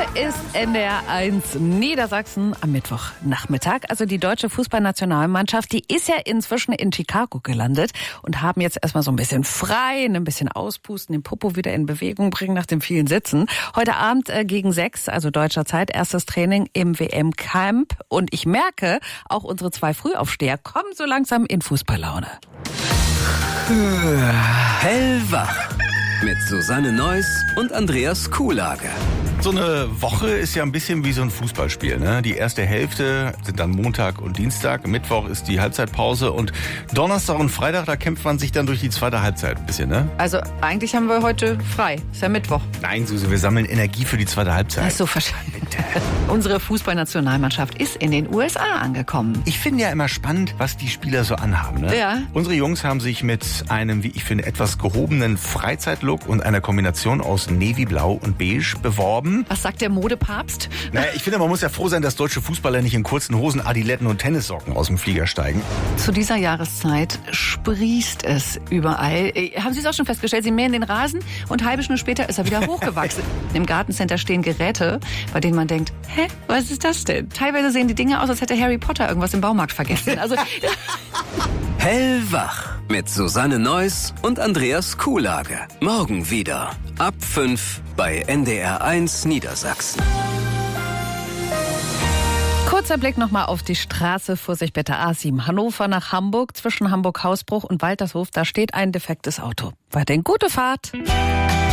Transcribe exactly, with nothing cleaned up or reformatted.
ist N D R eins Niedersachsen am Mittwochnachmittag. Also die deutsche Fußballnationalmannschaft, die ist ja inzwischen in Chicago gelandet und haben jetzt erstmal so ein bisschen frei, ein bisschen auspusten, den Popo wieder in Bewegung bringen nach dem vielen Sitzen. Heute Abend äh, gegen sechs, also deutscher Zeit, erstes Training im W M-Camp. Und ich merke, auch unsere zwei Frühaufsteher kommen so langsam in Fußballlaune. Hellwach mit Susanne Neuss und Andreas Kuhlage. So eine Woche ist ja ein bisschen wie so ein Fußballspiel, ne? Die erste Hälfte sind dann Montag und Dienstag, Mittwoch ist die Halbzeitpause und Donnerstag und Freitag, da kämpft man sich dann durch die zweite Halbzeit ein bisschen, ne? Also eigentlich haben wir heute frei, ist ja Mittwoch. Nein, Susi, wir sammeln Energie für die zweite Halbzeit. Ach so, verstanden. Unsere Fußballnationalmannschaft ist in den U S A angekommen. Ich finde ja immer spannend, was die Spieler so anhaben, ne? Ja. Unsere Jungs haben sich mit einem, wie ich finde, etwas gehobenen Freizeitlook und einer Kombination aus Navy-Blau und Beige beworben. Was sagt der Modepapst? Naja, ich finde, man muss ja froh sein, dass deutsche Fußballer nicht in kurzen Hosen, Adiletten und Tennissocken aus dem Flieger steigen. Zu dieser Jahreszeit sprießt es überall. Haben Sie es auch schon festgestellt? Sie mähen den Rasen und halbe Stunde später ist er wieder hochgewachsen. Im Gartencenter stehen Geräte, bei denen man denkt, hä, was ist das denn? Teilweise sehen die Dinge aus, als hätte Harry Potter irgendwas im Baumarkt vergessen. Also Hellwach mit Susanne Neuss und Andreas Kuhlage. Morgen wieder ab fünf bei N D R eins Niedersachsen. Kurzer Blick nochmal auf die Straße. Vorsicht bitte, A sieben Hannover nach Hamburg. Zwischen Hamburg-Hausbruch und Waltershof, da steht ein defektes Auto. Weiterhin gute Fahrt.